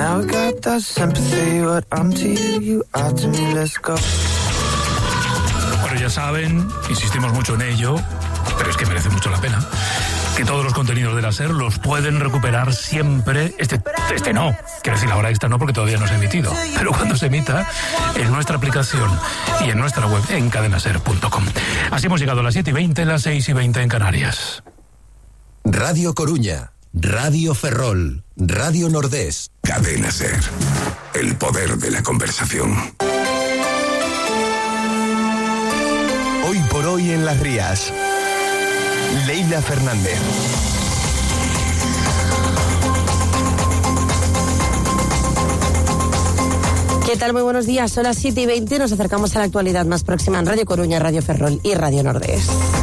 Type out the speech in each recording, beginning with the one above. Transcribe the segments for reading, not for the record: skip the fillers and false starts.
Now I got that sympathy, what I'm to you, you are to me, let's go. Bueno, ya saben, insistimos mucho en ello, pero es que merece mucho la pena, que todos los contenidos de la SER los pueden recuperar siempre. Este no, quiero decir, la hora extra no, porque todavía no se ha emitido, pero cuando se emita, en nuestra aplicación y en nuestra web, en cadenaser.com. Así hemos llegado a las 7:20, las 6:20 en Canarias. Radio Coruña, Radio Ferrol, Radio Nordés. Cadena SER, el poder de la conversación. Hoy por hoy en Las Rías, Leila Fernández. ¿Qué tal? Muy buenos días. Son las 7:20. Nos acercamos a la actualidad más próxima en Radio Coruña, Radio Ferrol y Radio Nordés.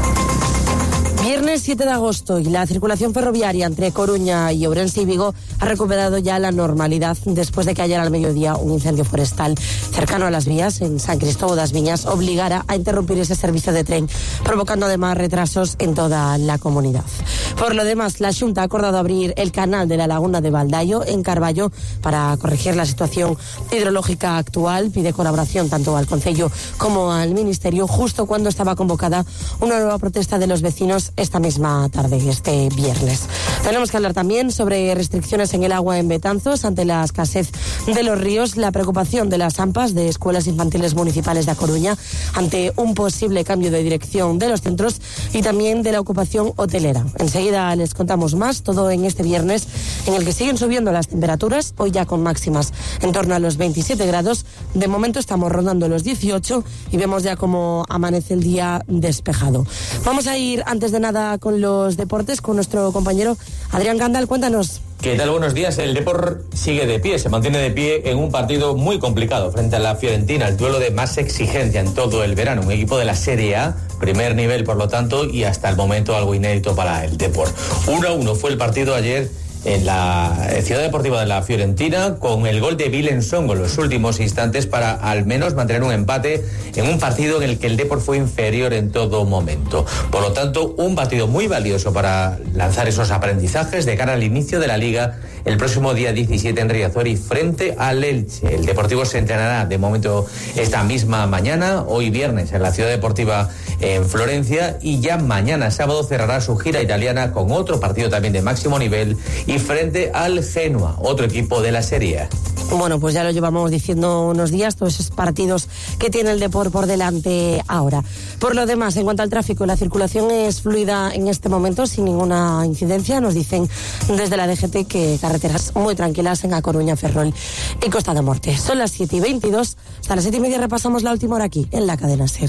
Viernes 7 de agosto y la circulación ferroviaria entre Coruña y Ourense y Vigo ha recuperado ya la normalidad después de que ayer al mediodía un incendio forestal cercano a las vías en San Cristóbal das Viñas obligara a interrumpir ese servicio de tren, provocando además retrasos en toda la comunidad. Por lo demás, la Xunta ha acordado abrir el canal de la Laguna de Baldaio en Carballo para corregir la situación hidrológica actual. Pide colaboración tanto al Concello como al Ministerio justo cuando estaba convocada una nueva protesta de los vecinos esta misma tarde, este viernes. Tenemos que hablar también sobre restricciones en el agua en Betanzos ante la escasez de los ríos, la preocupación de las AMPAs de escuelas infantiles municipales de A Coruña ante un posible cambio de dirección de los centros y también de la ocupación hotelera. Enseguida les contamos más, todo en este viernes en el que siguen subiendo las temperaturas, hoy ya con máximas en torno a los 27 grados. De momento estamos rondando los 18 y vemos ya cómo amanece el día despejado. Vamos a ir antes de nada con los deportes, con nuestro compañero Adrián Gandal. Cuéntanos. ¿Qué tal? Buenos días. El Depor sigue de pie, se mantiene de pie en un partido muy complicado frente a la Fiorentina, el duelo de más exigencia en todo el verano, un equipo de la Serie A, primer nivel por lo tanto, y hasta el momento algo inédito para el Depor. 1-1 fue el partido ayer en la Ciudad Deportiva de la Fiorentina, con el gol de Willem Songo en los últimos instantes para al menos mantener un empate en un partido en el que el Depor fue inferior en todo momento. Por lo tanto, un partido muy valioso para lanzar esos aprendizajes de cara al inicio de la Liga el próximo día 17 en Riazor y frente al Elche. El Deportivo se entrenará de momento esta misma mañana, hoy viernes en la Ciudad Deportiva en Florencia, y ya mañana sábado cerrará su gira italiana con otro partido también de máximo nivel y frente al Genoa, otro equipo de la Serie A. Bueno, pues ya lo llevamos diciendo unos días, todos esos partidos que tiene el Depor por delante ahora. Por lo demás, en cuanto al tráfico, la circulación es fluida en este momento, sin ninguna incidencia. Nos dicen desde la DGT que carreteras muy tranquilas en A Coruña, Ferrol y Costa da Morte. Son las 7:22, hasta las 7:30 repasamos la última hora aquí, en la cadena SER.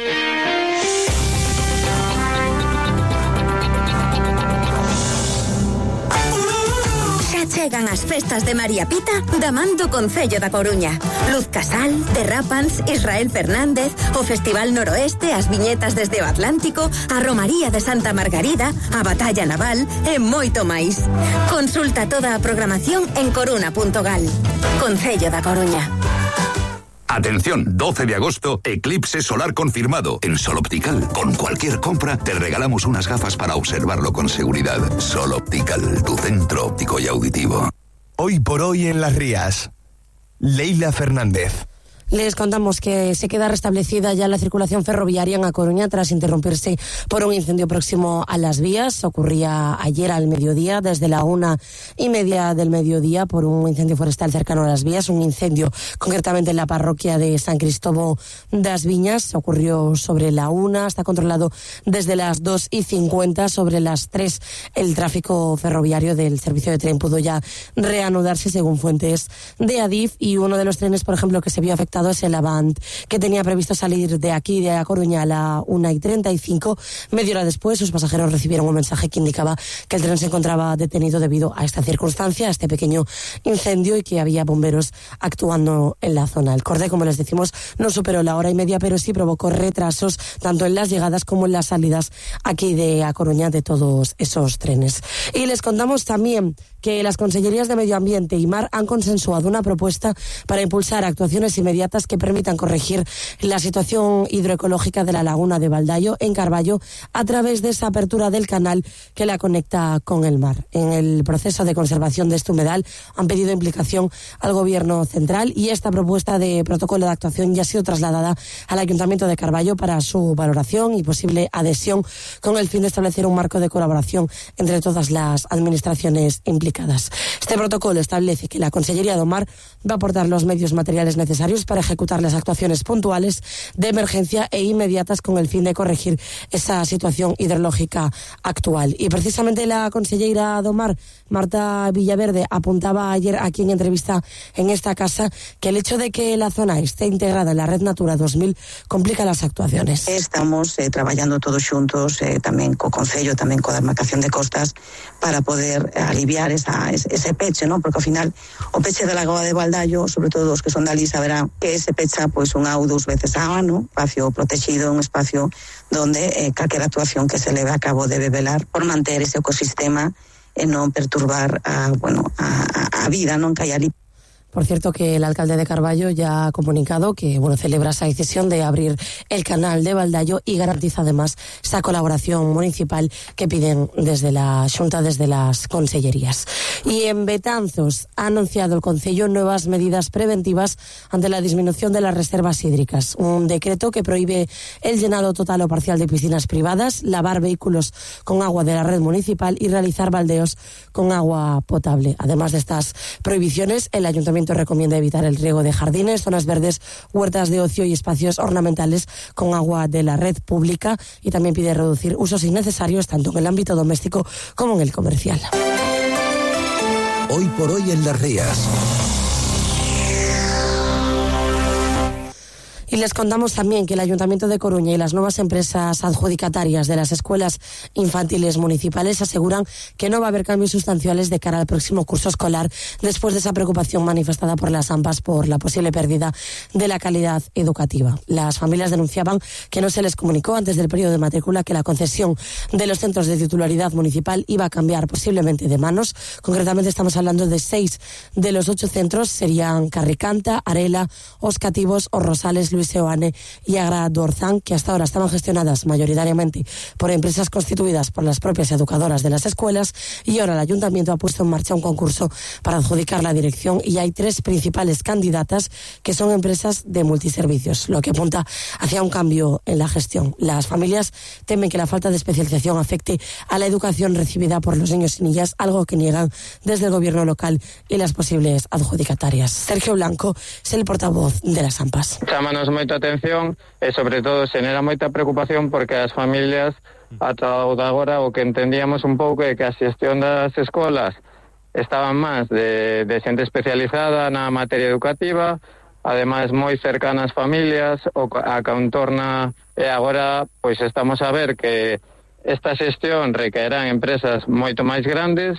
Chegan as festas de María Pita da man do Concello da Coruña. Luz Casal, Derrapans, Israel Fernández, o Festival Noroeste, as viñetas desde o Atlántico, a Romaría de Santa Margarida, a Batalla Naval e moito máis. Consulta toda a programación en coruna.gal. Concello da Coruña. Atención, 12 de agosto, eclipse solar confirmado. En Sol Optical, con cualquier compra, te regalamos unas gafas para observarlo con seguridad. Sol Optical, tu centro óptico y auditivo. Hoy por hoy en Las Rías, Leila Fernández. Les contamos que se queda restablecida ya la circulación ferroviaria en A Coruña tras interrumpirse por un incendio próximo a las vías. Ocurría ayer al mediodía, desde la 1:30 del mediodía, por un incendio forestal cercano a las vías. Un incendio concretamente en la parroquia de San Cristóbal das Viñas. Ocurrió sobre la 1, está controlado desde las 2:50. Sobre las 3 el tráfico ferroviario del servicio de tren pudo ya reanudarse según fuentes de Adif, y uno de los trenes, por ejemplo, que se vio afectado es el Avant, que tenía previsto salir de aquí, de A Coruña, a la 1:35. Media hora después, sus pasajeros recibieron un mensaje que indicaba que el tren se encontraba detenido debido a esta circunstancia, a este pequeño incendio, y que había bomberos actuando en la zona. El cordé, como les decimos, no superó la 1:30, pero sí provocó retrasos tanto en las llegadas como en las salidas aquí de A Coruña de todos esos trenes. Y les contamos también que las Consellerías de Medio Ambiente y Mar han consensuado una propuesta para impulsar actuaciones inmediatas que permitan corregir la situación hidroecológica de la laguna de Baldaio en Carballo a través de esa apertura del canal que la conecta con el mar. En el proceso de conservación de este humedal han pedido implicación al Gobierno central y esta propuesta de protocolo de actuación ya ha sido trasladada al Ayuntamiento de Carballo para su valoración y posible adhesión con el fin de establecer un marco de colaboración entre todas las administraciones implicadas. Este protocolo establece que la Consellería do Mar va a aportar los medios materiales necesarios para ejecutar las actuaciones puntuales de emergencia e inmediatas con el fin de corregir esa situación hidrológica actual. Y precisamente la consellera do Mar, Marta Villaverde, apuntaba ayer aquí en entrevista en esta casa que el hecho de que la zona esté integrada en la Red Natura 2000 complica las actuaciones. Estamos traballando todos xuntos, tamén co Concello, tamén coa demarcación de costas, para poder aliviar ese peche, ¿no? Porque ao final o peche da lagoa de Baldaio, sobre todo os que son dali, saberán que se pecha pois unha ou dous veces á ano, espacio protegido, un espacio donde calquera actuación que se leve a cabo debe velar por manter ese ecosistema e non perturbar a vida, non que hai ali. Por cierto, que el alcalde de Carballo ya ha comunicado que celebra esa decisión de abrir el canal de Baldaio y garantiza además esa colaboración municipal que piden desde la Xunta, desde las consellerías. Y en Betanzos ha anunciado el Concello nuevas medidas preventivas ante la disminución de las reservas hídricas. Un decreto que prohíbe el llenado total o parcial de piscinas privadas, lavar vehículos con agua de la red municipal y realizar baldeos con agua potable. Además de estas prohibiciones, el Ayuntamiento recomienda evitar el riego de jardines, zonas verdes, huertas de ocio y espacios ornamentales con agua de la red pública y también pide reducir usos innecesarios tanto en el ámbito doméstico como en el comercial. Hoy por hoy en Las Rías. Y les contamos también que el Ayuntamiento de Coruña y las nuevas empresas adjudicatarias de las escuelas infantiles municipales aseguran que no va a haber cambios sustanciales de cara al próximo curso escolar después de esa preocupación manifestada por las AMPAs por la posible pérdida de la calidad educativa. Las familias denunciaban que no se les comunicó antes del periodo de matrícula que la concesión de los centros de titularidad municipal iba a cambiar posiblemente de manos. Concretamente estamos hablando de 6 de los 8 centros, serían Carricanta, Arela, Os Cativos, Os Rosales, Luis Seoane y Agra Dorzán, que hasta ahora estaban gestionadas mayoritariamente por empresas constituidas por las propias educadoras de las escuelas, y ahora el Ayuntamiento ha puesto en marcha un concurso para adjudicar la dirección y hay 3 principales candidatas que son empresas de multiservicios, lo que apunta hacia un cambio en la gestión. Las familias temen que la falta de especialización afecte a la educación recibida por los niños y niñas, algo que niegan desde el gobierno local y las posibles adjudicatarias. Sergio Blanco es el portavoz de las AMPAs. Chámanos moita atención e sobre todo xenera moita preocupación porque as familias ata o de agora o que entendíamos un pouco é que a xestión das escolas estaban máis de xente especializada na materia educativa, ademais moi cercanas familias a contorna, e agora pois estamos a ver que esta xestión requerán empresas moito máis grandes,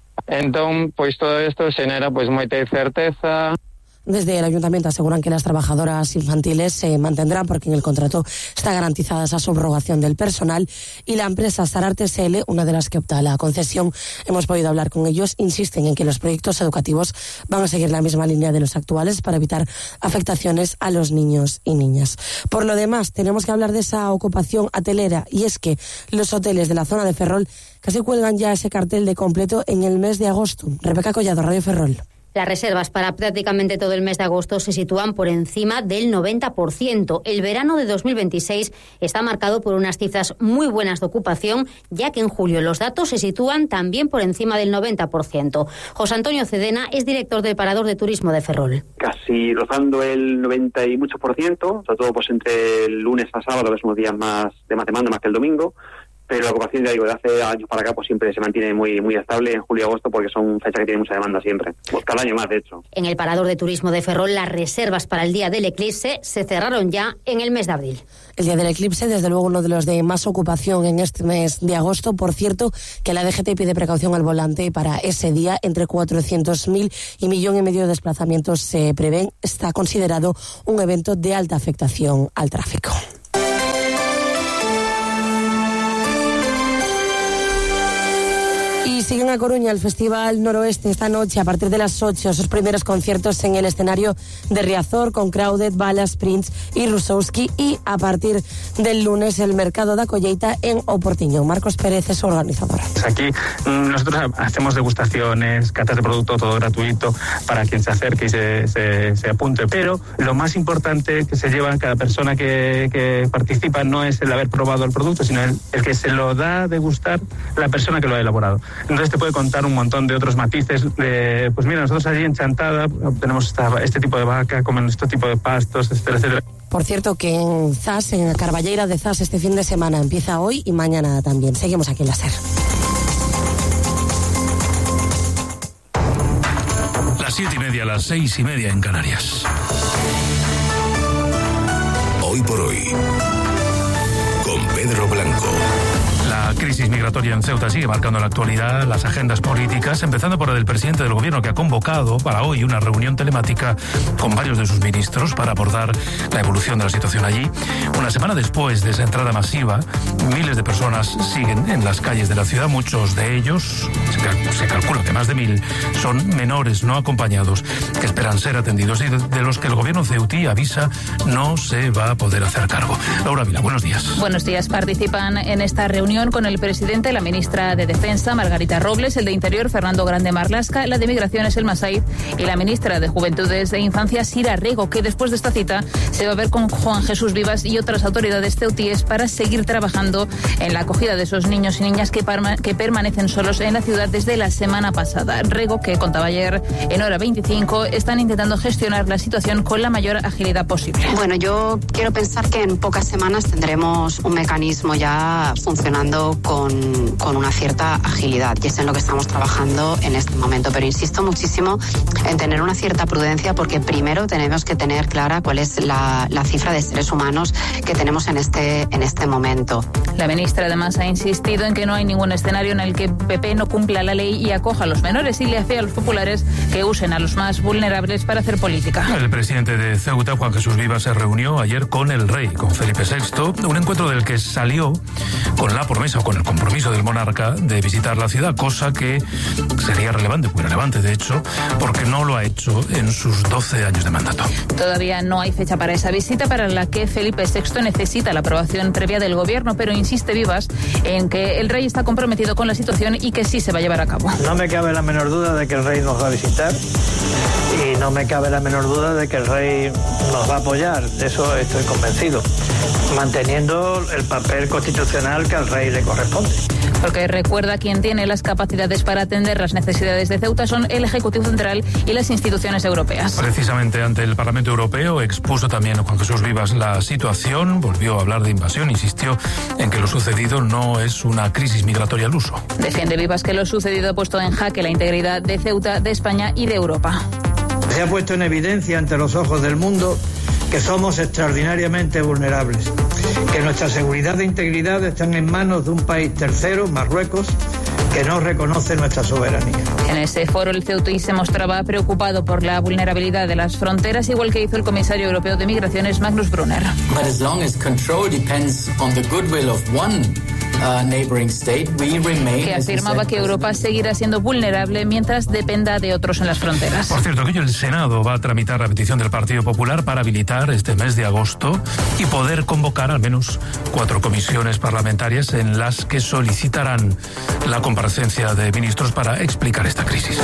entón pois todo isto xenera pois moita incerteza. Desde el Ayuntamiento aseguran que las trabajadoras infantiles se mantendrán porque en el contrato está garantizada esa subrogación del personal, y la empresa Sararte SL, una de las que opta a la concesión, hemos podido hablar con ellos, insisten en que los proyectos educativos van a seguir la misma línea de los actuales para evitar afectaciones a los niños y niñas. Por lo demás, tenemos que hablar de esa ocupación hotelera, y es que los hoteles de la zona de Ferrol casi cuelgan ya ese cartel de completo en el mes de agosto. Rebeca Collado, Radio Ferrol. Las reservas para prácticamente todo el mes de agosto se sitúan por encima del 90%. El verano de 2026 está marcado por unas cifras muy buenas de ocupación, ya que en julio los datos se sitúan también por encima del 90%. José Antonio Cedena es director del Parador de Turismo de Ferrol. Casi rozando el 90 y mucho por ciento, sobre todo pues entre el lunes a sábado, que son los días más de más demanda más que el domingo. Pero la ocupación, ya digo, de hace años para acá pues siempre se mantiene muy estable en julio y agosto porque son fechas que tienen mucha demanda siempre. Pues cada año más, de hecho. En el Parador de Turismo de Ferrol, las reservas para el día del eclipse se cerraron ya en el mes de abril. El día del eclipse, desde luego, uno de los de más ocupación en este mes de agosto. Por cierto, que la DGT pide precaución al volante para ese día. Entre 400.000 y 1,5 millones de desplazamientos se prevén. Está considerado un evento de alta afectación al tráfico. siguen a Coruña el Festival Noroeste esta noche a partir de las 8, esos primeros conciertos en el escenario de Riazor con Crowded, Balas, Prince y Rusowski, y a partir del lunes el Mercado da Colleita en Oportiño. Marcos Pérez es su organizador. Aquí nosotros hacemos degustaciones, catas de producto, todo gratuito para quien se acerque y se apunte, pero lo más importante que se lleva cada persona que participa no es el haber probado el producto, sino el que se lo da a degustar la persona que lo ha elaborado. Entonces te puede contar un montón de otros matices de, pues mira, nosotros allí en Chantada tenemos este tipo de vaca, comen este tipo de pastos, etcétera, etcétera. Por cierto, que en Zas, en la Carballeira de Zas, este fin de semana empieza hoy y mañana también. Seguimos aquí en la SER. Las 7:30, las 6:30 en Canarias. Hoy por hoy, con Pedro Blanco. La crisis migratoria en Ceuta sigue marcando la actualidad, las agendas políticas, empezando por la del presidente del gobierno, que ha convocado para hoy una reunión telemática con varios de sus ministros para abordar la evolución de la situación allí. Una semana después de esa entrada masiva, miles de personas siguen en las calles de la ciudad. Muchos de ellos, se calcula que más de 1.000, son menores no acompañados que esperan ser atendidos y de los que el gobierno ceutí avisa no se va a poder hacer cargo. Laura Vila, buenos días. Buenos días. Participan en esta reunión con el presidente, la ministra de Defensa, Margarita Robles, el de Interior, Fernando Grande Marlasca, la de Migraciones, Elma Said, y la ministra de Juventudes e Infancia, Sira Rego, que después de esta cita se va a ver con Juan Jesús Vivas y otras autoridades ceutíes para seguir trabajando en la acogida de esos niños y niñas que permanecen solos en la ciudad desde la semana pasada. Rego, que contaba ayer en Hora 25, están intentando gestionar la situación con la mayor agilidad posible. Bueno, yo quiero pensar que en pocas semanas tendremos un mecanismo ya funcionando con una cierta agilidad, y es en lo que estamos trabajando en este momento, pero insisto muchísimo en tener una cierta prudencia, porque primero tenemos que tener clara cuál es la cifra de seres humanos que tenemos en este momento. La ministra además ha insistido en que no hay ningún escenario en el que PP no cumpla la ley y acoja a los menores, y le hace a los populares que usen a los más vulnerables para hacer política. El presidente de Ceuta, Juan Jesús Vivas, se reunió ayer con el rey, con Felipe VI, un encuentro del que salió con la promesa o con el compromiso del monarca de visitar la ciudad, cosa que sería relevante, muy relevante de hecho, porque no lo ha hecho en sus 12 años de mandato. Todavía no hay fecha para esa visita, para la que Felipe VI necesita la aprobación previa del gobierno, pero insiste Vivas en que el rey está comprometido con la situación y que sí se va a llevar a cabo. No me cabe la menor duda de que el rey nos va a visitar y no me cabe la menor duda de que el rey nos va a apoyar, de eso estoy convencido, manteniendo el papel constitucional que al rey le corresponde. Porque recuerda, quien tiene las capacidades para atender las necesidades de Ceuta son el Ejecutivo Central y las instituciones europeas. Precisamente ante el Parlamento Europeo expuso también Juan Jesús Vivas la situación, volvió a hablar de invasión, insistió en que lo sucedido no es una crisis migratoria al uso. Defiende Vivas que lo sucedido ha puesto en jaque la integridad de Ceuta, de España y de Europa. Se ha puesto en evidencia ante los ojos del mundo que somos extraordinariamente vulnerables, que nuestra seguridad e integridad están en manos de un país tercero, Marruecos, que no reconoce nuestra soberanía. En ese foro el ceutí se mostraba preocupado por la vulnerabilidad de las fronteras, igual que hizo el comisario europeo de Migraciones, Magnus Brunner. But as long as control depends on the goodwill of one neighboring state, we remain, que afirmaba que Europa seguirá siendo vulnerable mientras dependa de otros en las fronteras. Por cierto, que el Senado va a tramitar la petición del Partido Popular para habilitar este mes de agosto y poder convocar al menos 4 comisiones parlamentarias en las que solicitarán la comparecencia de ministros para explicar esta crisis.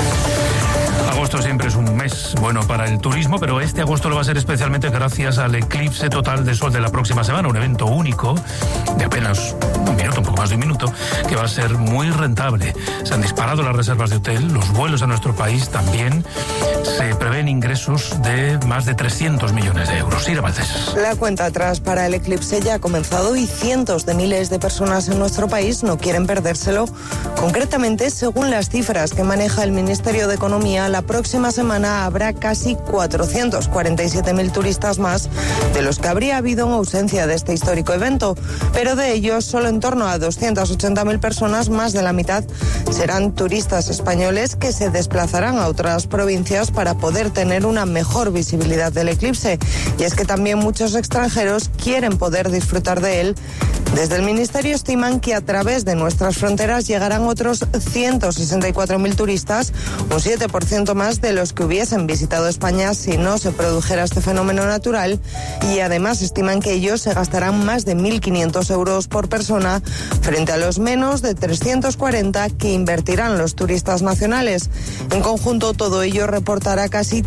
Agosto siempre es un mes bueno para el turismo, pero este agosto lo va a ser especialmente gracias al eclipse total de sol de la próxima semana, un evento único de apenas un minuto, un poco más de un minuto, que va a ser muy rentable. Se han disparado las reservas de hotel, los vuelos a nuestro país también. Se prevén ingresos de más de 300 millones de euros. Ira Valdés. La cuenta atrás para el eclipse ya ha comenzado y cientos de miles de personas en nuestro país no quieren perdérselo. Concretamente, según las cifras que maneja el Ministerio de Economía, la próxima semana habrá casi 447.000 turistas más de los que habría habido en ausencia de este histórico evento, pero de ellos solo en torno a 280.000 personas, más de la mitad, serán turistas españoles que se desplazarán a otras provincias para poder tener una mejor visibilidad del eclipse. Y es que también muchos extranjeros quieren poder disfrutar de él Desde el Ministerio estiman que a través de nuestras fronteras llegarán otros 164.000 turistas, un 7% más de los que hubiesen visitado España si no se produjera este fenómeno natural, y además estiman que ellos se gastarán más de 1.500 euros por persona frente a los menos de 340 que invertirán los turistas nacionales. En conjunto, todo ello reportará casi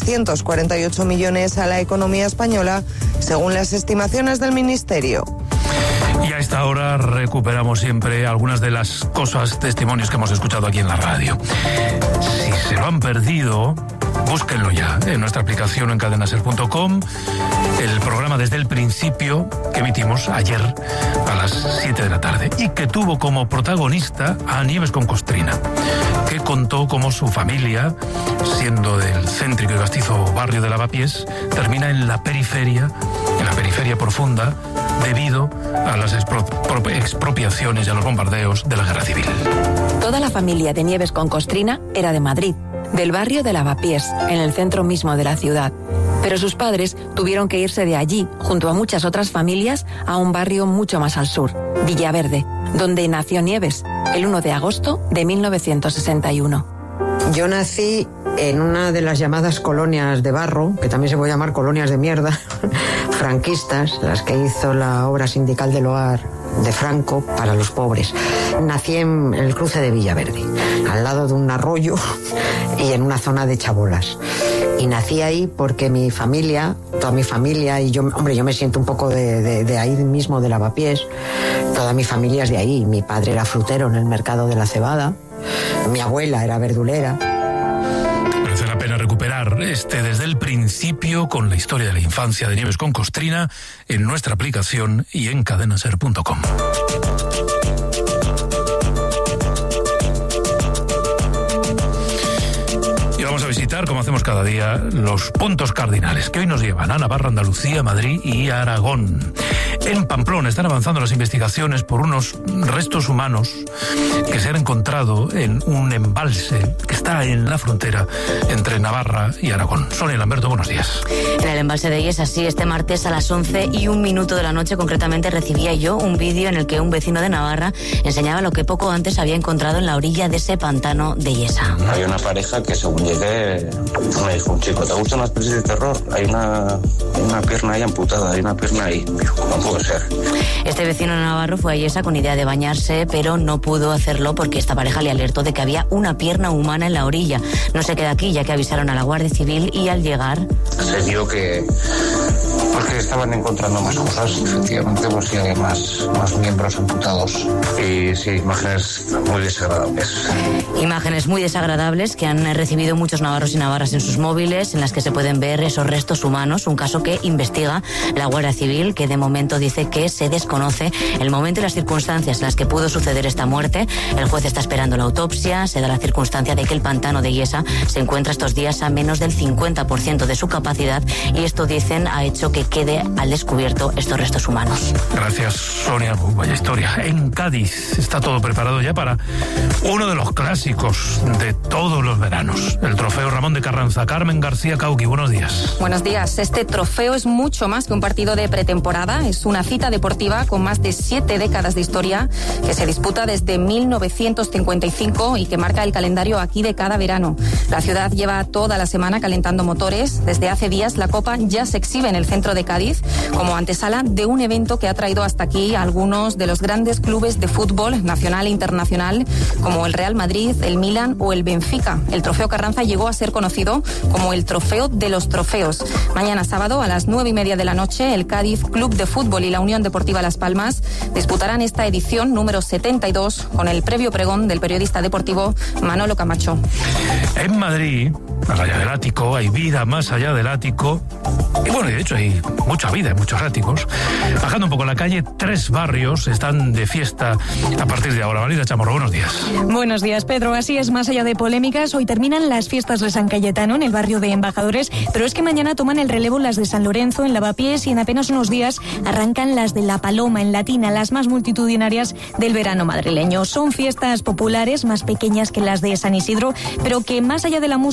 348 millones a la economía española, según las estimaciones del Ministerio. Y a esta hora recuperamos siempre algunas de las cosas, testimonios que hemos escuchado aquí en la radio. Si se lo han perdido, búsquenlo ya en nuestra aplicación en cadenaser.com. El programa desde el principio que emitimos ayer a las 7 de la tarde y que tuvo como protagonista a Nieves con Costrina, que contó cómo su familia, siendo del céntrico y castizo barrio de Lavapiés, termina en la periferia profunda, debido a las expropiaciones y a los bombardeos de la Guerra Civil. Toda la familia de Nieves con Costrina era de Madrid, del barrio de Lavapiés, en el centro mismo de la ciudad. Pero sus padres tuvieron que irse de allí, junto a muchas otras familias, a un barrio mucho más al sur, Villaverde, donde nació Nieves, el 1 de agosto de 1961. Yo nací en una de las llamadas colonias de barro, que también se puede llamar colonias de mierda, franquistas, las que hizo la obra sindical de Loar de Franco para los pobres. Nací en el cruce de Villaverde, al lado de un arroyo y en una zona de chabolas. Y nací ahí porque mi familia, toda mi familia, y yo me siento un poco de ahí mismo, de Lavapiés. Toda mi familia es de ahí. Mi padre era frutero en el mercado de la Cebada. Mi abuela era verdulera. Merece la pena recuperar desde el principio con la historia de la infancia de Nieves con Costrina en nuestra aplicación y en cadenaser.com. Y vamos a visitar, como hacemos cada día, los puntos cardinales que hoy nos llevan a Navarra, Andalucía, Madrid y Aragón. En Pamplona están avanzando las investigaciones por unos restos humanos que se han encontrado en un embalse que está en la frontera entre Navarra y Aragón. Sonia Lamberto, buenos días. En el embalse de Yesa, sí, este martes a las 11:01 de la noche, concretamente, recibía yo un vídeo en el que un vecino de Navarra enseñaba lo que poco antes había encontrado en la orilla de ese pantano de Yesa. Hay una pareja que, según llegué, me dijo un chico: ¿te gustan las pelis de terror? Hay una pierna ahí amputada, hay una pierna ahí. No puede ser. Este vecino navarro fue a Yesa con idea de bañarse, pero no pudo hacerlo porque esta pareja le alertó de que había una pierna humana en la orilla. No se queda aquí, ya que avisaron a la Guardia Civil y al llegar se vio que porque estaban encontrando más cosas, efectivamente, pues sí, hay más miembros amputados. Y sí, imágenes muy desagradables. Imágenes muy desagradables que han recibido muchos navarros y navarras en sus móviles, en las que se pueden ver esos restos humanos, un caso que investiga la Guardia Civil, que de momento dice que se desconoce el momento y las circunstancias en las que pudo suceder esta muerte. El juez está esperando la autopsia. Se da la circunstancia de que el pantano de Yesa se encuentra estos días a menos del 50% de su capacidad, y esto, dicen, ha hecho que quede al descubierto estos restos humanos. Gracias, Sonia. Vaya historia. En Cádiz está todo preparado ya para uno de los clásicos de todos los veranos, el Trofeo Ramón de Carranza. Carmen García Cauqui, buenos días. Buenos días. Este trofeo es mucho más que un partido de pretemporada. Es una cita deportiva con más de 7 décadas de historia, que se disputa desde 1955 y que marca el calendario aquí de cada verano. La ciudad lleva toda la semana calentando motores. Desde hace días la Copa ya se exhibe en el centro de Cádiz como antesala de un evento que ha traído hasta aquí a algunos de los grandes clubes de fútbol nacional e internacional, como el Real Madrid, el Milan o el Benfica. El Trofeo Carranza llegó a ser conocido como el Trofeo de los Trofeos. Mañana sábado a las 9:30 de la noche, el Cádiz Club de Fútbol y la Unión Deportiva Las Palmas disputarán esta edición número 72 con el previo pregón del periodista deportivo Manolo Camacho. En Madrid, más allá del ático, hay vida más allá del ático. Y bueno, de hecho hay mucha vida en muchos áticos. Bajando un poco la calle, 3 barrios están de fiesta a partir de ahora. Valida Chamorro, buenos días. Buenos días, Pedro. Así es, más allá de polémicas, hoy terminan las fiestas de San Cayetano en el barrio de Embajadores, pero es que mañana toman el relevo las de San Lorenzo en Lavapiés y en apenas unos días arrancan las de La Paloma en Latina, las más multitudinarias del verano madrileño. Son fiestas populares más pequeñas que las de San Isidro, pero que más allá de la música o las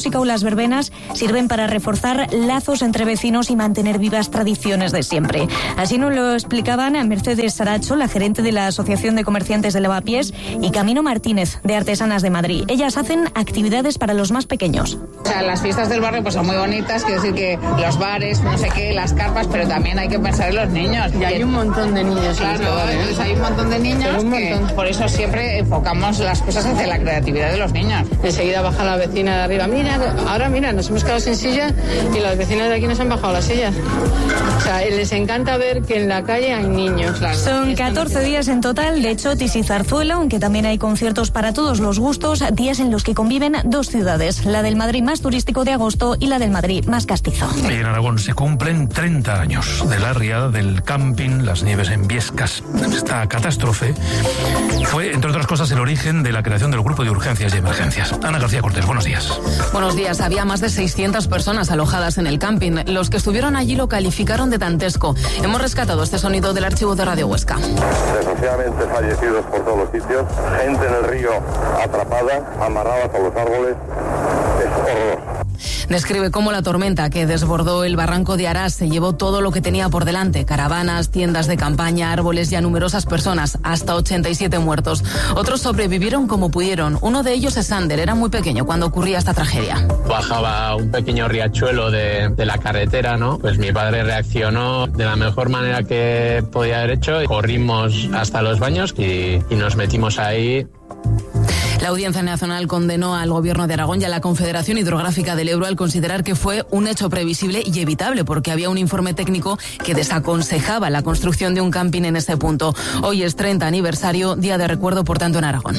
las verbenas sirven para reforzar lazos entre vecinos y mantener vivas tradiciones de siempre. Así nos lo explicaban a Mercedes Saracho, la gerente de la Asociación de Comerciantes de Lavapiés, y Camino Martínez, de Artesanas de Madrid. Ellas hacen actividades para los más pequeños. O sea, las fiestas del barrio pues son muy bonitas, quiero decir que los bares, no sé qué, las carpas, pero también hay que pensar en los niños. Y hay un montón de niños. Claro, entonces hay un montón de niños que por eso siempre enfocamos las cosas hacia la creatividad de los niños. Enseguida baja la vecina de arriba, mira, nos hemos quedado sin silla y las vecinas de aquí nos han bajado las sillas. O sea, les encanta ver que en la calle hay niños. Claro. Son 14 días en total de chotis y zarzuela, aunque también hay conciertos para todos los gustos, días en los que conviven dos ciudades, la del Madrid más turístico de agosto y la del Madrid más castizo. Y en Aragón se cumplen 30 años de la riada del camping Las Nieves en Viescas. Esta catástrofe fue, entre otras cosas, el origen de la creación del Grupo de Urgencias y Emergencias. Ana García Cortés, buenos días. Buenos días. Había más de 600 personas alojadas en el camping. Los que estuvieron allí lo calificaron de dantesco. Hemos rescatado este sonido del archivo de Radio Huesca. Desgraciadamente fallecidos por todos los sitios, gente en el río atrapada, amarradas a los árboles. Es horroroso. Describe cómo la tormenta que desbordó el barranco de Arás se llevó todo lo que tenía por delante: caravanas, tiendas de campaña, árboles y a numerosas personas, hasta 87 muertos. Otros sobrevivieron como pudieron. Uno de ellos es Sander, era muy pequeño cuando ocurría esta tragedia. Bajaba un pequeño riachuelo de la carretera, ¿no? Pues mi padre reaccionó de la mejor manera que podía haber hecho. Corrimos hasta los baños y nos metimos ahí. La Audiencia Nacional condenó al Gobierno de Aragón y a la Confederación Hidrográfica del Ebro al considerar que fue un hecho previsible y evitable, porque había un informe técnico que desaconsejaba la construcción de un camping en ese punto. Hoy es 30 aniversario, día de recuerdo, por tanto, en Aragón.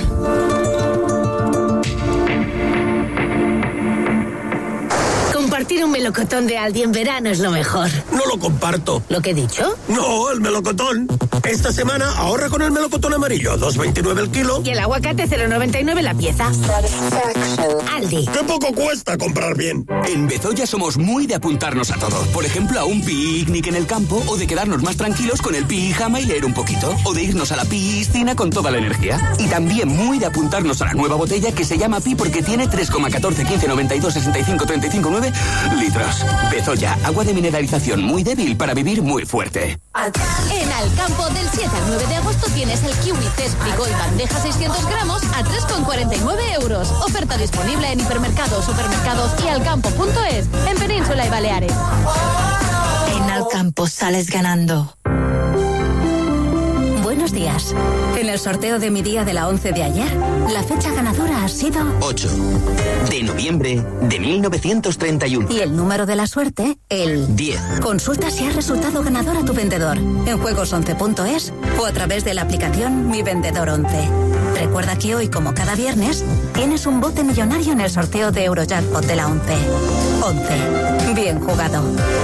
Compartir un melocotón de Aldi en verano es lo mejor. No lo comparto. ¿Lo que he dicho? No, el melocotón. Esta semana ahorra con el melocotón amarillo, 2,29 el kilo. Y el aguacate 0,99 la pieza. Aldi. ¡Qué poco cuesta comprar bien! En Bezoya somos muy de apuntarnos a todo. Por ejemplo, a un picnic en el campo, o de quedarnos más tranquilos con el pijama y leer un poquito, o de irnos a la piscina con toda la energía. Y también muy de apuntarnos a la nueva botella que se llama Pi porque tiene 3,14, 15, 92, 65, 35, 9 litros. Bezoya, agua de mineralización muy débil para vivir muy fuerte. En Alcampo, del 7 al 9 de agosto tienes el kiwi Zespri Gold bandeja 600 gramos a 3,49 euros. Oferta disponible en hipermercados, supermercados y alcampo.es, en Península y Baleares. En Alcampo sales ganando. Buenos días. En el sorteo de mi día de la 11 de ayer, la fecha ganadora ha sido 8 de noviembre de 1931. Y el número de la suerte, el 10. Consulta si has resultado ganador a tu vendedor en juegos11.es o a través de la aplicación Mi Vendedor 11. Recuerda que hoy, como cada viernes, tienes un bote millonario en el sorteo de Eurojackpot de la 11. 11. Bien jugado.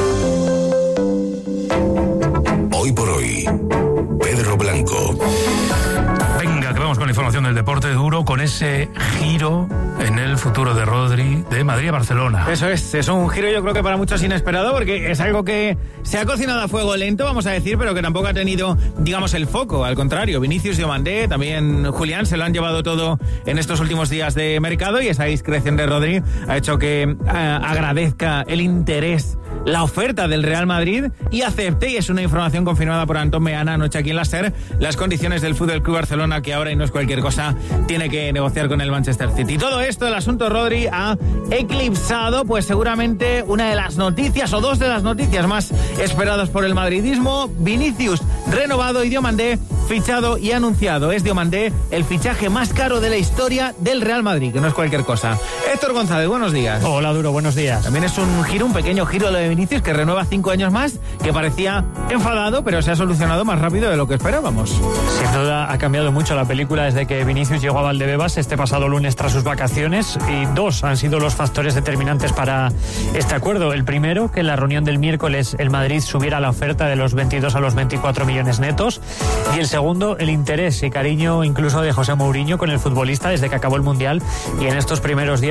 Hoy por hoy, Pedro Blanco. Venga, que vamos con la información del deporte duro, con ese giro en el futuro de Rodri de Madrid a Barcelona. Eso es un giro, yo creo que para muchos inesperado, porque es algo que se ha cocinado a fuego lento, vamos a decir, pero que tampoco ha tenido, digamos, el foco. Al contrario, Vinicius, Diomandé, también Julián, se lo han llevado todo en estos últimos días de mercado, y esa discreción de Rodri ha hecho que agradezca el interés, la oferta del Real Madrid, y acepte, y es una información confirmada por Antón Meana anoche aquí en la SER, las condiciones del Fútbol Club Barcelona, que ahora, y no es cualquier cosa, tiene que negociar con el Manchester City. Todo esto, el asunto Rodri, ha eclipsado pues seguramente una de las noticias, o dos de las noticias más esperadas por el madridismo: Vinicius renovado y Diomandé fichado y anunciado. Es Diomandé el fichaje más caro de la historia del Real Madrid, que no es cualquier cosa. Héctor González, buenos días. Hola, Duro, buenos días. También es un pequeño giro lo de Vinicius, que renueva 5 años más, que parecía enfadado, pero se ha solucionado más rápido de lo que esperábamos. Sin duda ha cambiado mucho la película desde que Vinicius llegó a Valdebebas este pasado lunes tras sus vacaciones, y dos han sido los factores determinantes para este acuerdo. El primero, que en la reunión del miércoles el Madrid subiera la oferta de los 22 a los 24 millones netos, y el segundo, el interés y cariño incluso de José Mourinho con el futbolista desde que acabó el Mundial, y en estos primeros días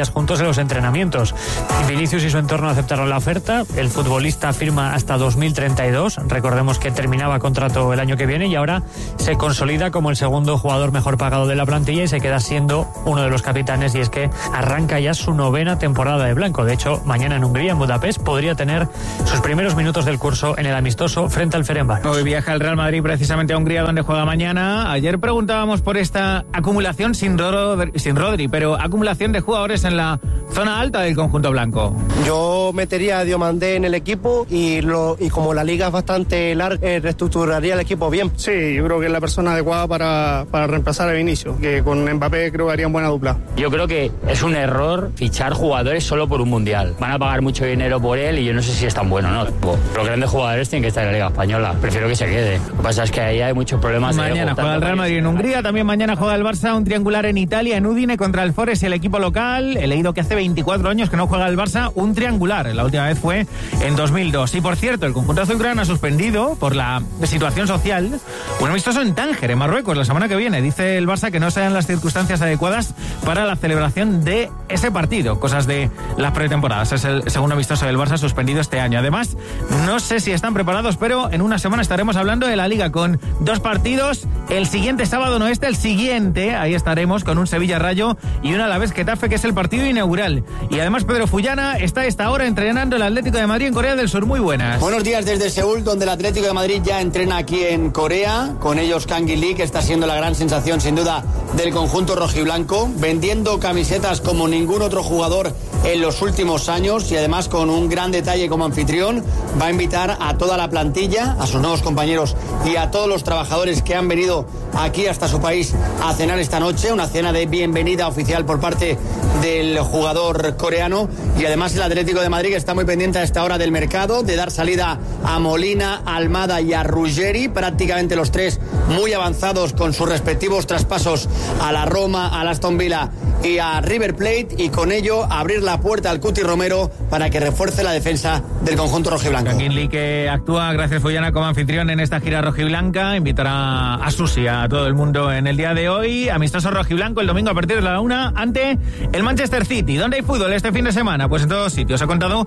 días juntos en los entrenamientos. Vinicius y su entorno aceptaron la oferta. El futbolista firma hasta 2032. Recordemos que terminaba contrato el año que viene y ahora se consolida como el segundo jugador mejor pagado de la plantilla y se queda siendo uno de los capitanes, y es que arranca ya su 9ª temporada de blanco. De hecho, mañana en Hungría, en Budapest, podría tener sus primeros minutos del curso en el amistoso frente al Ferencváros. Hoy viaja el Real Madrid precisamente a Hungría, donde juega mañana. Ayer preguntábamos por esta acumulación sin Rodri, pero acumulación de jugadores en la zona alta del conjunto blanco. Yo metería a Diomandé en el equipo y como la liga es bastante larga, reestructuraría el equipo bien. Sí, yo creo que es la persona adecuada para reemplazar a Vinicius, que con Mbappé creo que harían buena dupla. Yo creo que es un error fichar jugadores solo por un mundial. Van a pagar mucho dinero por él y yo no sé si es tan bueno, ¿no? Los grandes jugadores tienen que estar en la Liga Española. Prefiero que se quede. Lo que pasa es que ahí hay muchos problemas. Mañana juega el Real Madrid en Hungría, también mañana juega el Barça, un triangular en Italia, en Udine contra el Forest, el equipo local. He leído que hace 24 años que no juega el Barça un triangular. La última vez fue en 2002. Y por cierto, el conjunto azulgrana ha suspendido por la situación social un amistoso en Tánger, en Marruecos, la semana que viene. Dice el Barça que no sean las circunstancias adecuadas para la celebración de ese partido. Cosas de las pretemporadas. Es el segundo amistoso del Barça suspendido este año. Además, no sé si están preparados, pero en una semana estaremos hablando de la Liga con 2 partidos. El siguiente sábado, no este, el siguiente. Ahí estaremos con un Sevilla-Rayo y un Alavés-Getafe, que es el partido inaugural. Y además Pedro Fullana está a esta hora entrenando el Atlético de Madrid en Corea del Sur. Muy buenas. Buenos días desde Seúl, donde el Atlético de Madrid ya entrena aquí en Corea. Con ellos Kang In Lee, que está siendo la gran sensación sin duda del conjunto rojiblanco, vendiendo camisetas como ningún otro jugador en los últimos años, y además con un gran detalle como anfitrión. Va a invitar a toda la plantilla, a sus nuevos compañeros y a todos los trabajadores que han venido aquí hasta su país a cenar esta noche, una cena de bienvenida oficial por parte del jugador coreano. Y además el Atlético de Madrid está muy pendiente a esta hora del mercado, de dar salida a Molina, a Almada y a Ruggeri, prácticamente los 3 muy avanzados con sus respectivos traspasos a la Roma, al Aston Villa y a River Plate, y con ello abrir la puerta al Cuti Romero para que refuerce la defensa del conjunto rojiblanco. Kang In Lee, que actúa, gracias Fullana, como anfitrión en esta gira rojiblanca, invitará a Susi, a todo el mundo en el día de hoy. Amistoso rojiblanco el domingo a partir de la 1 ante el Manchester City. ¿Dónde hay fútbol este fin de semana? Pues en todos sitios. He contado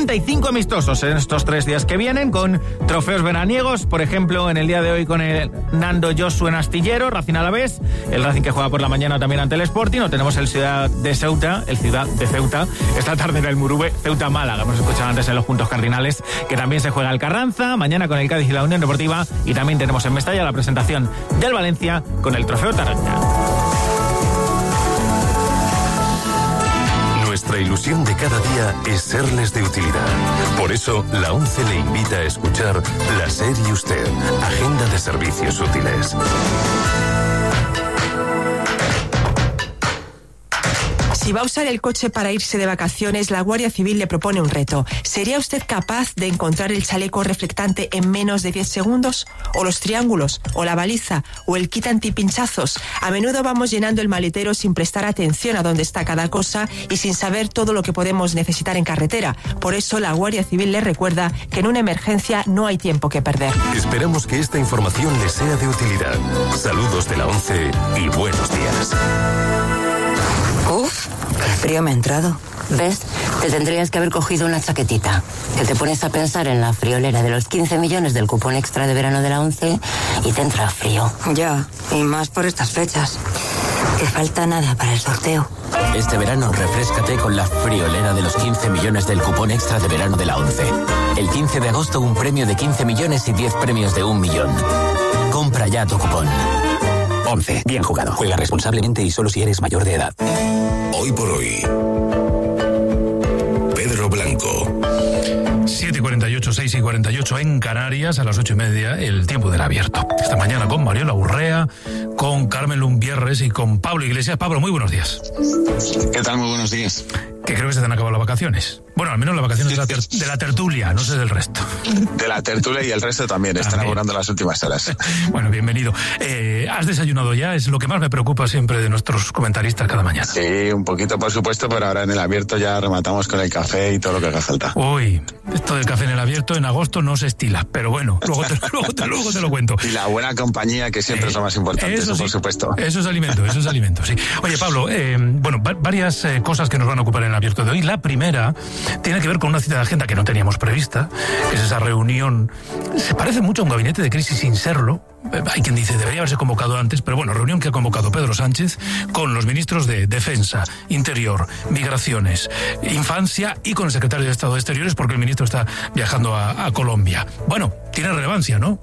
35 amistosos en estos 3 días que vienen, con trofeos veraniegos, por ejemplo, en el día de hoy con el Nando Josu en Astillero, Racing Alavés, el Racing que juega por la mañana también ante el Sporting. No tenemos el Ciudad de Ceuta, esta tarde en el Murube, Ceuta Málaga. Hemos escuchado antes en los puntos cardinales que también se juega el Carranza, mañana con el Cádiz y la Unión Deportiva, y también tenemos en Mestalla la presentación del Valencia con el trofeo Taranja. Nuestra ilusión de cada día es serles de utilidad. Por eso, la ONCE le invita a escuchar La SER y Usted, Agenda de Servicios Útiles. Si va a usar el coche para irse de vacaciones, la Guardia Civil le propone un reto. ¿Sería usted capaz de encontrar el chaleco reflectante en menos de 10 segundos? ¿O los triángulos? ¿O la baliza? ¿O el kit antipinchazos? A menudo vamos llenando el maletero sin prestar atención a dónde está cada cosa y sin saber todo lo que podemos necesitar en carretera. Por eso la Guardia Civil le recuerda que en una emergencia no hay tiempo que perder. Esperamos que esta información le sea de utilidad. Saludos de la ONCE y buenos días. Uf, qué frío me ha entrado. ¿Ves? Te tendrías que haber cogido una chaquetita. Que te pones a pensar en la friolera de los 15 millones del cupón extra de verano de la ONCE y te entra frío. Ya, y más por estas fechas. Que falta nada para el sorteo. Este verano refréscate con la friolera de los 15 millones del cupón extra de verano de la ONCE. El 15 de agosto un premio de 15 millones y 10 premios de 1 millón. Compra ya tu cupón. 11. Bien jugado. Juega responsablemente y solo si eres mayor de edad. Hoy por hoy, Pedro Blanco. 7:48, 6:48 en Canarias, a las 8:30, el tiempo del abierto. Esta mañana con Mariola Urrea, con Carmen Lumbierres y con Pablo Iglesias. Pablo, muy buenos días. ¿Qué tal? Muy buenos días. Que creo que se te han acabado las vacaciones. Bueno, al menos las vacaciones de la tertulia, no sé del resto. De la tertulia y el resto también, están laborando las últimas horas. Bueno, bienvenido. ¿Has desayunado ya? Es lo que más me preocupa siempre de nuestros comentaristas cada mañana. Sí, un poquito por supuesto, pero ahora en el abierto ya rematamos con el café y todo lo que haga falta. Uy, esto del café en el abierto en agosto no se estila, pero bueno, luego te lo cuento. Y la buena compañía, que siempre es lo más importante, eso sí, por supuesto. Eso es alimento, sí. Oye, Pablo, varias cosas que nos van a ocupar en el abierto de hoy. La primera tiene que ver con una cita de agenda que no teníamos prevista, que es esa reunión. Se parece mucho a un gabinete de crisis sin serlo. Hay quien dice debería haberse convocado antes, pero bueno, reunión que ha convocado Pedro Sánchez con los ministros de Defensa, Interior, Migraciones, Infancia y con el secretario de Estado de Exteriores, porque el ministro está viajando a Colombia. Bueno, tiene relevancia, ¿no?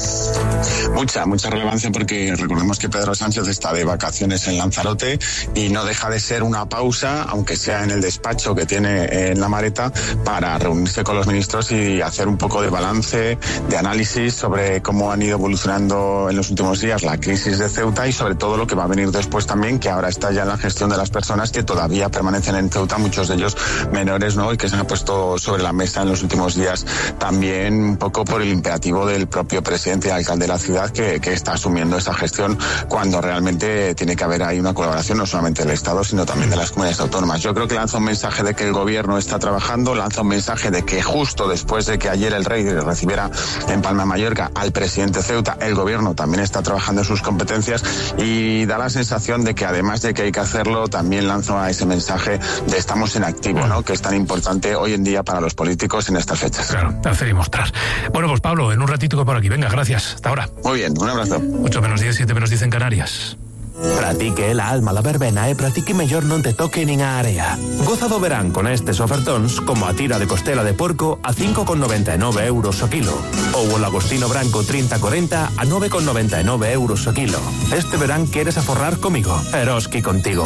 Mucha relevancia, porque recordemos que Pedro Sánchez está de vacaciones en Lanzarote y no deja de ser una pausa, aunque sea en el despacho que tiene en la maleta, para reunirse con los ministros y hacer un poco de balance, de análisis sobre cómo han ido evolucionando en los últimos días la crisis de Ceuta y sobre todo lo que va a venir después también, que ahora está ya en la gestión de las personas que todavía permanecen en Ceuta, muchos de ellos menores, ¿no? Y que se han puesto sobre la mesa en los últimos días, también un poco por el imperativo del propio presidente y alcalde de la ciudad que está asumiendo esa gestión, cuando realmente tiene que haber ahí una colaboración no solamente del Estado sino también de las comunidades autónomas. Yo creo que lanza un mensaje de que el gobierno está trabajando, lanza un mensaje de que justo después de que ayer el rey recibiera en Palma de Mallorca al presidente de Ceuta, el gobierno también está trabajando en sus competencias, y da la sensación de que además de que hay que hacerlo, también lanza ese mensaje de estamos en activo, ¿no? Que es tan importante hoy en día para los políticos en estas fechas. Claro, hacer y mostrar. Bueno, pues Pablo, en un ratito por aquí. Venga, gracias. Hasta ahora. Muy bien, un abrazo. 8 menos 10, 7 menos 10 en Canarias. Para ti que la alma la verbena e para ti que mellor non te toque nin a area. Goza do verán con estes ofertóns, como a tira de costela de porco a 5,99 euros o kilo, ou o lagostino branco 30-40 a 9,99 euros o kilo. Este verán queres aforrar comigo, Eroski contigo.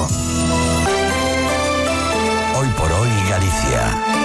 Hoy por hoy Galicia.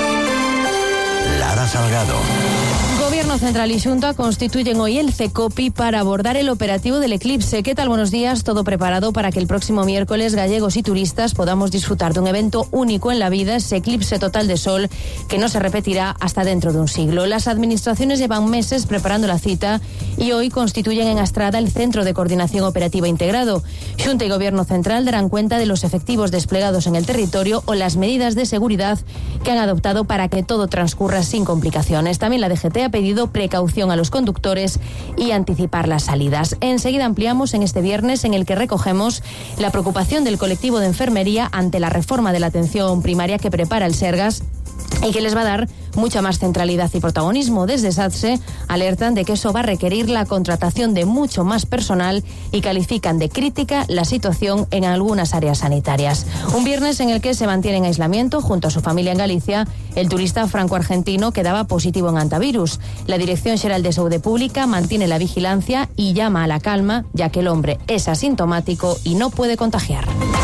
Lara Salgado. Gobierno Central y Xunta constituyen hoy el CECOPI para abordar el operativo del eclipse. ¿Qué tal? Buenos días. Todo preparado para que el próximo miércoles gallegos y turistas podamos disfrutar de un evento único en la vida, ese eclipse total de sol que no se repetirá hasta dentro de un siglo. Las administraciones llevan meses preparando la cita y hoy constituyen en Astrada el Centro de Coordinación Operativa Integrado. Xunta y Gobierno Central darán cuenta de los efectivos desplegados en el territorio o las medidas de seguridad que han adoptado para que todo transcurra sin complicaciones. También la DGT ha pedido precaución a los conductores y anticipar las salidas. Enseguida ampliamos en este viernes, en el que recogemos la preocupación del colectivo de enfermería ante la reforma de la atención primaria que prepara el Sergas y que les va a dar mucha más centralidad y protagonismo. Desde SATSE alertan de que eso va a requerir la contratación de mucho más personal y califican de crítica la situación en algunas áreas sanitarias. Un viernes en el que se mantiene en aislamiento junto a su familia en Galicia el turista franco-argentino que daba positivo en antivirus. La Dirección Xeral de Saúde Pública mantiene la vigilancia y llama a la calma, ya que el hombre es asintomático y no puede contagiar.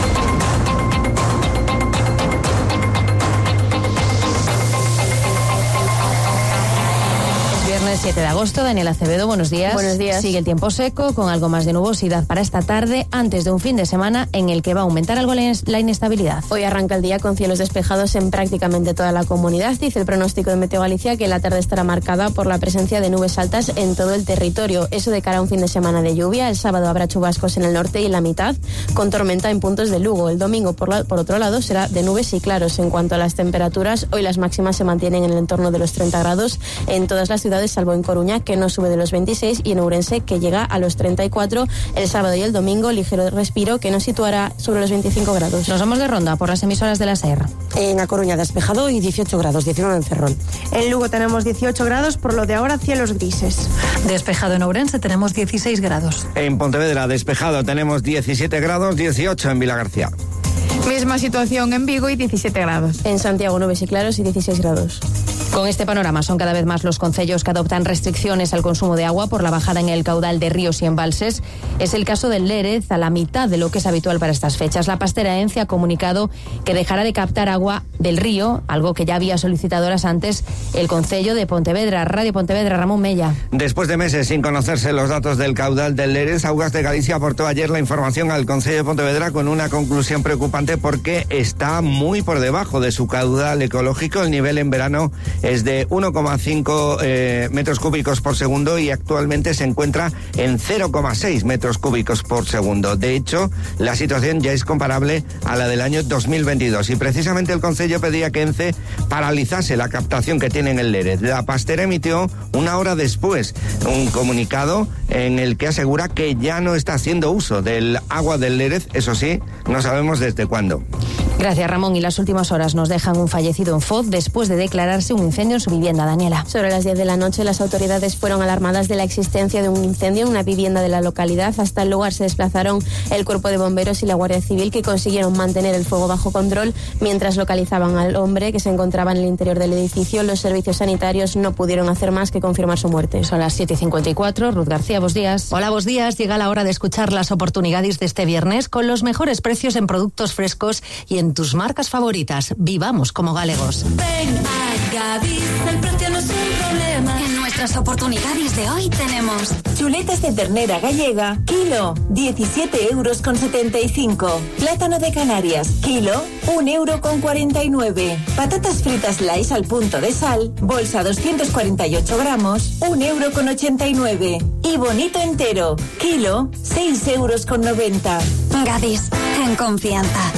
Viernes 7 de agosto, Daniel Acevedo, buenos días. Buenos días. Sigue el tiempo seco, con algo más de nubosidad para esta tarde, antes de un fin de semana en el que va a aumentar algo la inestabilidad. Hoy arranca el día con cielos despejados en prácticamente toda la comunidad. Dice el pronóstico de Meteo Galicia que la tarde estará marcada por la presencia de nubes altas en todo el territorio. Eso de cara a un fin de semana de lluvia. El sábado habrá chubascos en el norte y en la mitad, con tormenta en puntos de Lugo. El domingo, por otro lado, será de nubes y claros. En cuanto a las temperaturas, hoy las máximas se mantienen en el entorno de los 30 grados en todas las ciudades, salvo en Coruña, que no sube de los 26, y en Ourense, que llega a los 34 el sábado y el domingo, ligero respiro que nos situará sobre los 25 grados. Nos vamos de ronda por las emisoras de la SER. En A Coruña despejado y 18 grados, 19 en Ferrol. En Lugo tenemos 18 grados, por lo de ahora cielos grises. Despejado en Ourense tenemos 16 grados. En Pontevedra despejado tenemos 17 grados, 18 en Vilagarcía. Misma situación en Vigo y 17 grados. En Santiago nubes y claros y 16 grados. Con este panorama son cada vez más los concellos que adoptan restricciones al consumo de agua por la bajada en el caudal de ríos y embalses. Es el caso del Lérez, a la mitad de lo que es habitual para estas fechas. La Pastera Ence ha comunicado que dejará de captar agua del río, algo que ya había solicitado horas antes el concello de Pontevedra. Radio Pontevedra, Ramón Mella. Después de meses sin conocerse los datos del caudal del Lérez, Augas de Galicia aportó ayer la información al concello de Pontevedra con una conclusión preocupante porque está muy por debajo de su caudal ecológico. El nivel en verano es de 1,5 metros cúbicos por segundo y actualmente se encuentra en 0,6 metros cúbicos por segundo. De hecho, la situación ya es comparable a la del año 2022 y precisamente el concello pedía que ENCE paralizase la captación que tiene en el Lérez. La Pastera emitió una hora después un comunicado en el que asegura que ya no está haciendo uso del agua del Lérez, eso sí, no sabemos desde cuándo. Gracias, Ramón. Y las últimas horas nos dejan un fallecido en Foz después de declararse un incendio en su vivienda. Daniela. Sobre las 10 de la noche, las autoridades fueron alarmadas de la existencia de un incendio en una vivienda de la localidad. Hasta el lugar se desplazaron el Cuerpo de Bomberos y la Guardia Civil, que consiguieron mantener el fuego bajo control mientras localizaban al hombre que se encontraba en el interior del edificio. Los servicios sanitarios no pudieron hacer más que confirmar su muerte. Son las 7:54. Ruth García, buenos días. Hola, buenos días. Llega la hora de escuchar las oportunidades de este viernes con los mejores precios en productos frescos y en tus marcas favoritas. Vivamos como galegos. Ven a Gadis, el precio no es un problema. En nuestras oportunidades de hoy tenemos chuletas de ternera gallega, kilo, 17,75 €. Plátano de Canarias, kilo, 1,49 €. Patatas fritas Lays al punto de sal, bolsa 248 gramos, 1,89 €. Y bonito entero, kilo, 6,90 €. Gadis, en confianza.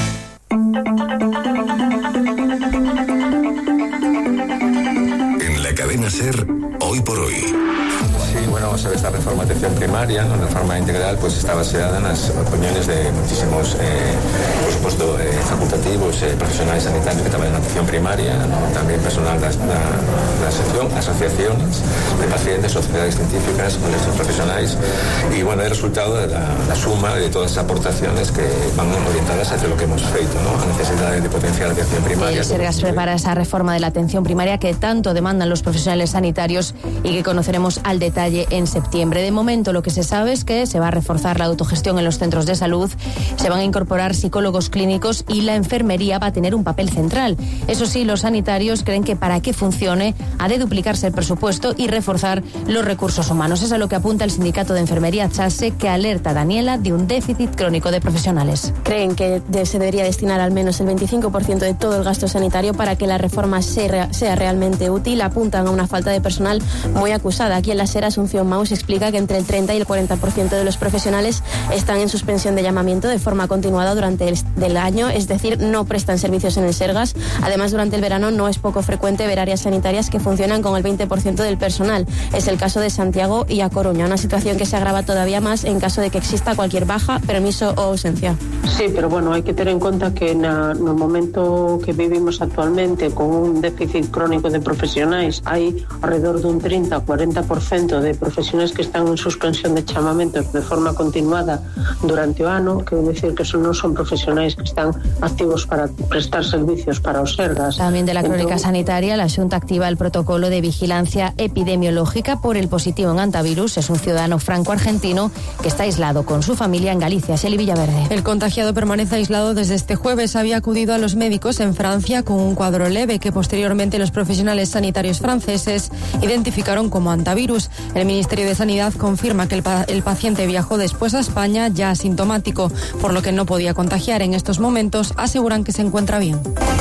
En la cadena SER, hoy por hoy. Sí, bueno, vamos a ver, esta reforma de atención primaria, ¿no? La reforma integral, pues está baseada en las opiniones de muchísimos, por supuesto, facultativos, profesionales sanitarios que trabajan en atención primaria, ¿no? También personal de la sección, asociaciones de pacientes, sociedades científicas, colegios profesionales, y bueno, el resultado de la suma de todas esas aportaciones que van orientadas hacia lo que hemos feito, ¿no? A necesidades de potenciar la atención primaria. El Sergas prepara esa reforma de la atención primaria que tanto demandan los profesionales sanitarios y que conoceremos al detalle en septiembre. De momento, lo que se sabe es que se va a reforzar la autogestión en los centros de salud, se van a incorporar psicólogos clínicos y la enfermería va a tener un papel central. Eso sí, los sanitarios creen que para que funcione ha de duplicarse el presupuesto y reforzar los recursos humanos. Es a lo que apunta el sindicato de enfermería CHASE, que alerta, Daniela, de un déficit crónico de profesionales. Creen que se debería destinar al menos el 25% de todo el gasto sanitario para que la reforma sea realmente útil. Apuntan a una falta de personal muy acusada. Aquí en la SER, Asunción Maus explica que entre el 30 y el 40% de los profesionales están en suspensión de llamamiento de forma continuada durante el año, es decir, no prestan servicios en el Sergas. Además, durante el verano no es poco frecuente ver áreas sanitarias que funcionan con el 20% del personal. Es el caso de Santiago y A Coruña, una situación que se agrava todavía más en caso de que exista cualquier baja, permiso o ausencia. Sí, pero bueno, hay que tener en cuenta que no momento que vivimos actualmente con un déficit crónico de profesionais, hai alrededor dun 30-40% de profesionais que están en suspensión de chamamentos de forma continuada durante o ano, que decir que non son profesionais que están activos para prestar servicios para os Sergas. También de la crónica sanitaria, la Xunta activa el protocolo de vigilancia epidemiológica por el positivo en antivirus. Es un ciudadano franco-argentino que está aislado con su familia en Galicia. Seli Villaverde. El contagiado permanece aislado desde este jueves. Había acudido a los médicos en Francia con un cuadro leve que posteriormente los profesionales sanitarios franceses identificaron como antivirus. El Ministerio de Sanidad confirma que el paciente viajó después a España ya asintomático, por lo que no podía contagiar. En estos momentos aseguran que se encuentra bien.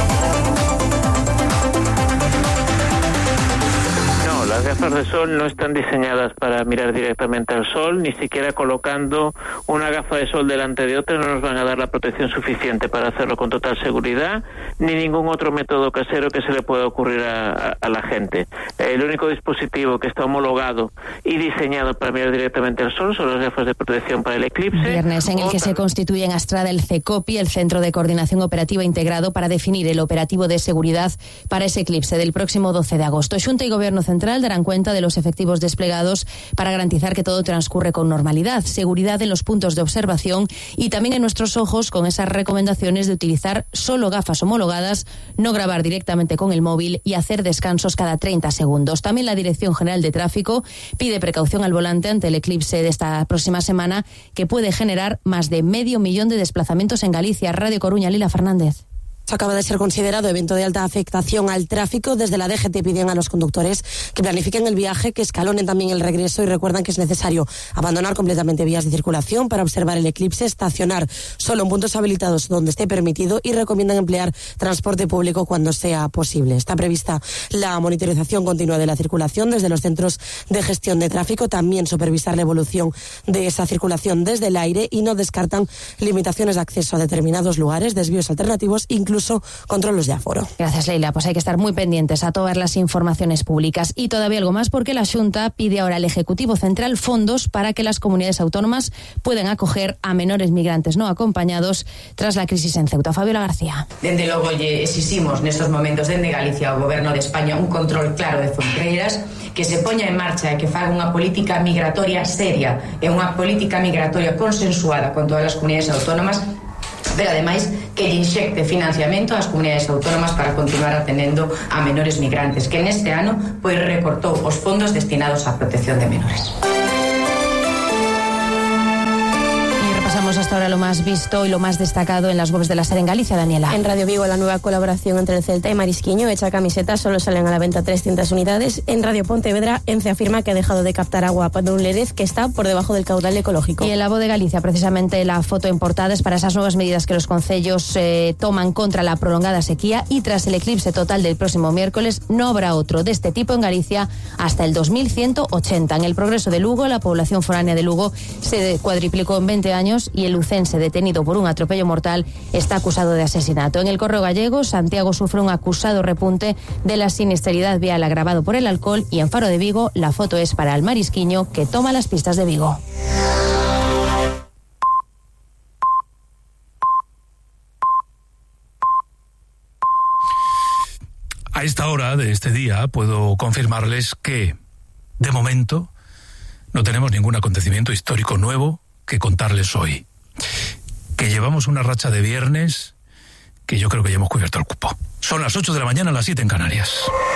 Las gafas de sol no están diseñadas para mirar directamente al sol, ni siquiera colocando una gafa de sol delante de otra no nos van a dar la protección suficiente para hacerlo con total seguridad, ni ningún otro método casero que se le pueda ocurrir a la gente. El único dispositivo que está homologado y diseñado para mirar directamente al sol son las gafas de protección para el eclipse. Viernes en el que se constituye en Astrada el CECOPI, el Centro de Coordinación Operativa Integrado, para definir el operativo de seguridad para ese eclipse del próximo 12 de agosto. Xunta y Gobierno Central darán cuenta cuenta de los efectivos desplegados para garantizar que todo transcurre con normalidad, seguridad en los puntos de observación y también en nuestros ojos, con esas recomendaciones de utilizar solo gafas homologadas, no grabar directamente con el móvil y hacer descansos cada 30 segundos. También la Dirección General de Tráfico pide precaución al volante ante el eclipse de esta próxima semana, que puede generar más de 500.000 de desplazamientos en Galicia. Radio Coruña, Lila Fernández. Acaba de ser considerado evento de alta afectación al tráfico. Desde la DGT piden a los conductores que planifiquen el viaje, que escalonen también el regreso y recuerdan que es necesario abandonar completamente vías de circulación para observar el eclipse, estacionar solo en puntos habilitados donde esté permitido y recomiendan emplear transporte público cuando sea posible. Está prevista la monitorización continua de la circulación desde los centros de gestión de tráfico, también supervisar la evolución de esa circulación desde el aire y no descartan limitaciones de acceso a determinados lugares, desvíos alternativos, incluso controles de aforo. Gracias, Leila. Pues hay que estar muy pendientes a todas las informaciones públicas. Y todavía algo más, porque la Xunta pide ahora al Ejecutivo Central fondos para que las comunidades autónomas puedan acoger a menores migrantes no acompañados tras la crisis en Ceuta. Fabiola García. Dende logo lle exiximos nestes momentos dende Galicia ao Goberno de España un control claro de fronteiras, que se poña en marcha e que faga unha política migratoria seria e unha política migratoria consensuada con todas as comunidades autónomas, pero ademais que lle inxecte financiamento ás comunidades autónomas para continuar atendendo a menores migrantes, que neste ano pois recortou os fondos destinados á protección de menores. Pasamos hasta ahora lo más visto y lo más destacado en las webs de la SER en Galicia, Daniela. En Radio Vigo, la nueva colaboración entre el Celta y Marisquiño, hecha camisetas, solo salen a la venta 300 unidades. En Radio Pontevedra, ENCE afirma que ha dejado de captar agua para un Lérez que está por debajo del caudal ecológico. Y en La Voz de Galicia, precisamente la foto en portada es para esas nuevas medidas que los concellos toman contra la prolongada sequía, y tras el eclipse total del próximo miércoles no habrá otro de este tipo en Galicia hasta el 2180. En el Progreso de Lugo, la población foránea de Lugo se cuadriplicó en 20 años y el lucense detenido por un atropello mortal está acusado de asesinato. En el Correo Gallego, Santiago sufre un acusado repunte de la siniestralidad vial agravado por el alcohol, y en Faro de Vigo la foto es para el Marisquiño, que toma las pistas de Vigo. A esta hora de este día puedo confirmarles que, de momento, no tenemos ningún acontecimiento histórico nuevo que contarles hoy. Que llevamos una racha de viernes que yo creo que ya hemos cubierto el cupo. Son las 8 de la mañana, las 7 en Canarias.